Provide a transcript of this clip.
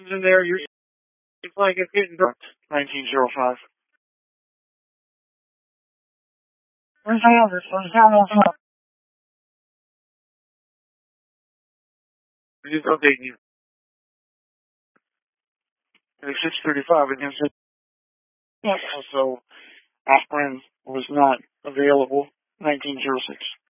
in there. Your flag is getting dropped. 1905. Where's the other? Where's the other? We're just updating you. It's 6:35 and him said, yes, so aspirin was not available. 1906.